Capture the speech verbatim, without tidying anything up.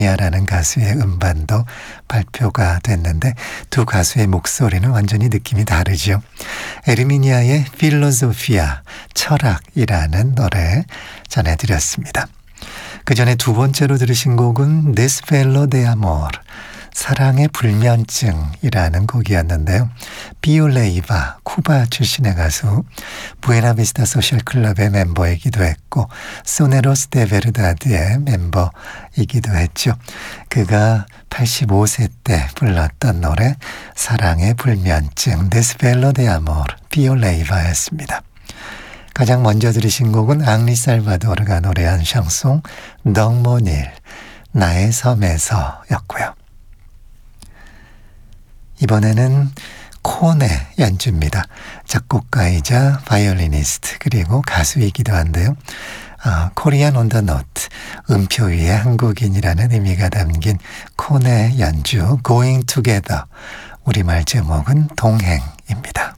라는 가수의 음반도 발표가 됐는데 두 가수의 목소리는 완전히 느낌이 다르죠. 에르미니아의 필로소피아, 철학이라는 노래 전해드렸습니다. 그 전에 두 번째로 들으신 곡은 Desvelo de Amor, 사랑의 불면증이라는 곡이었는데요. 비올레이바, 쿠바 출신의 가수, 부에나비스타 소셜클럽의 멤버이기도 했고 소네로스 데 베르다드의 멤버이기도 했죠. 그가 팔십오 세 때 불렀던 노래 사랑의 불면증, Desvelo de Amor, 비올레이바였습니다. 가장 먼저 들으신 곡은 앙리 살바도르가 노래한 샹송 덩모닐, 나의 섬에서였고요. 이번에는 콘의 연주입니다. 작곡가이자 바이올리니스트 그리고 가수이기도 한데요. 아, 코리안 온 더 노트, 음표 위에 한국인이라는 의미가 담긴 콘의 연주 Going Together, 우리말 제목은 동행입니다.